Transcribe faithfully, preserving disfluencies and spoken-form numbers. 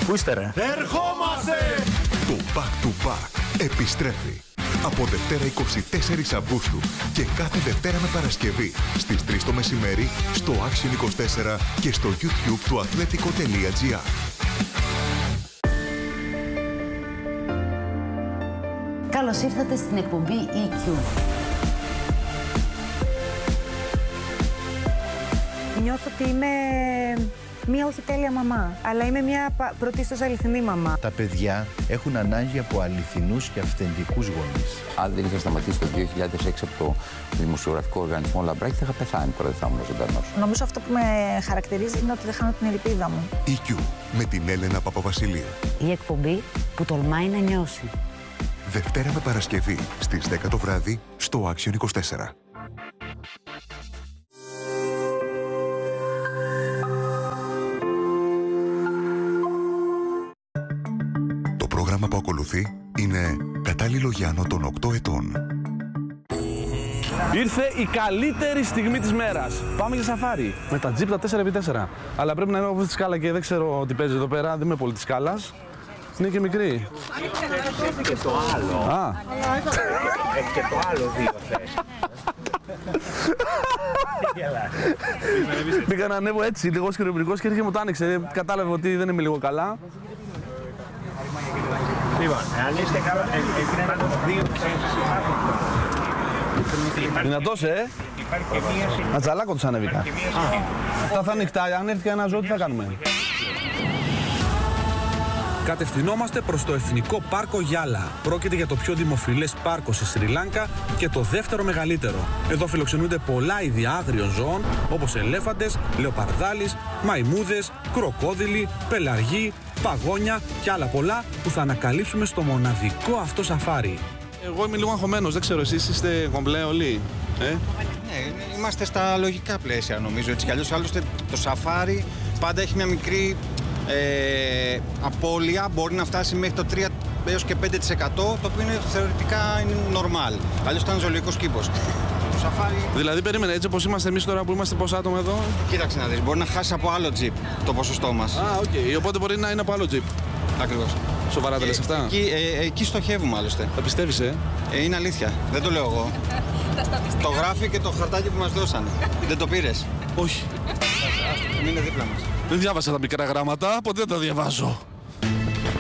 Πού είστε ρε? Ερχόμαστε! Το Back to Back επιστρέφει από Δευτέρα εικοστή τέταρτη Αυγούστου και κάθε Δευτέρα με Παρασκευή στις τρεις το μεσημέρι στο Action είκοσι τέσσερα και στο YouTube του αθλέτικο τελεία τζι άρ. Καλώς ήρθατε στην εκπομπή ι κιου. Νιώθω ότι είμαι μία όχι τέλεια μαμά, αλλά είμαι μία πρωτίστως αληθινή μαμά. Τα παιδιά έχουν ανάγκη από αληθινούς και αυθεντικούς γονείς. Αν δεν είχα σταματήσει το δύο χιλιάδες έξι από το δημοσιογραφικό οργανισμό Λαμπράκη, θα είχα πεθάνει τώρα, δεν θα ήμουν ζωντανός. Νομίζω αυτό που με χαρακτηρίζει είναι ότι δεν χάνω την ελπίδα μου. ι κιου με την Έλενα Παπαβασιλείου. Η εκπομπή που τολμάει να νιώσει. Δευτέρα με Παρασκευή στις δέκα το βράδυ στο Action είκοσι τέσσερα. Το πρόγραμμα που ακολουθεί είναι κατάλληλο για άνω των οκτώ ετών. Ήρθε η καλύτερη στιγμή της μέρας. Πάμε για σαφάρι. Με τα τζιπ τα τέσσερα επί τέσσερα. Αλλά πρέπει να είμαι από τη σκάλα και δεν ξέρω τι παίζει εδώ πέρα. Δεν είμαι πολύ της σκάλας. Είναι και μικρή. Έχει και το άλλο. Α. Έχει και το άλλο δύο θες. Πήγα να ανέβω έτσι, λίγο σκυρομπρικός και έρχεται μου το άνοιξε. Κατάλαβε ότι δεν είμαι λίγο καλά. Λοιπόν, αν είστε καλά, πρέπει να δύο θέσεις. Δυνατός, ε! Ατζαλάκο τους ανέβηκα. Αυτά θα ανοιχτά, αν έρθει ένα ζώο τι θα κάνουμε. Κατευθυνόμαστε προς το Εθνικό Πάρκο Γιάλα. Πρόκειται για το πιο δημοφιλές πάρκο στη Σρι Λάνκα και το δεύτερο μεγαλύτερο. Εδώ φιλοξενούνται πολλά είδη άγριων ζώων, όπως ελέφαντες, λεοπαρδάλεις, μαϊμούδες, κροκόδιλοι, πελαργοί, παγόνια και άλλα πολλά που θα ανακαλύψουμε στο μοναδικό αυτό σαφάρι. Εγώ είμαι λίγο αγχωμένος, δεν ξέρω, εσείς είστε κομπλέ όλοι, ε? Ναι, είμαστε στα λογικά πλαίσια νομίζω, έτσι κι αλλιώς. Άλλωστε το σαφάρι πάντα έχει μια μικρή ε, απώλεια, μπορεί να φτάσει μέχρι το τρία έως και πέντε τοις εκατό, το οποίο είναι, θεωρητικά είναι normal. Αλλιώς ήταν ζωολογικός κήπος. Το σαφάρι... Δηλαδή περίμενε, έτσι όπως είμαστε εμείς τώρα που είμαστε πόσα άτομα εδώ. Κοίταξε να δεις, μπορεί να χάσει από άλλο τζιπ το ποσοστό μας. Α, οκ, okay. Οπότε μπορεί να είναι από άλλο τζιπ. Ακριβώς. Σοβαρά τα λες αυτά. Εκεί, ε, εκεί στοχεύουμε άλλωστε. Τα πιστεύεις, ε? ε? Είναι αλήθεια. Δεν το λέω εγώ. Το γράφει και το χαρτάκι που μας δώσανε. Δεν το πήρες? Όχι. Μείνε δίπλα μας. Δεν διάβασα τα μικρά γράμματα, ποτέ δεν τα διαβάζω.